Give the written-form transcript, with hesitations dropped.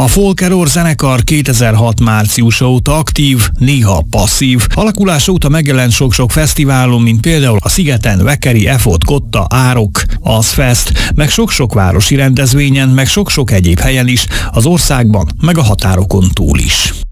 A Folk Error zenekar 2006 márciusa óta aktív, néha passzív. Alakulása óta megjelent sok-sok fesztiválon, mint például a Szigeten, Vekeri, Efot, Kotta, Árok, Azfest, meg sok-sok városi rendezvényen, meg sok-sok egyéb helyen is, az országban, meg a határokon túl is.